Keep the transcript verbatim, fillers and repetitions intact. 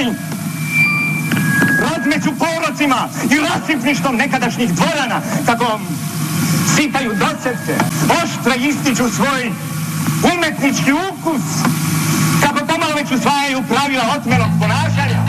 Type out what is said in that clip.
oni razmeću porocima i rasipništom nekadašnjih dvorana, kako sipaju docevke, oštre ističu svoj umetnički ukus, kako pomalo već usvajaju pravila otmelog ponašanja.